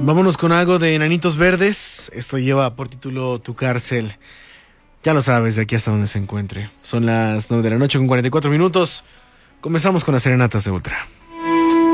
Vámonos con algo de Enanitos Verdes. Esto lleva por título Tu Cárcel. Ya lo sabes, de aquí hasta donde se encuentre. Son las 9 de la noche con 44 minutos. Comenzamos con las serenatas de Ultra.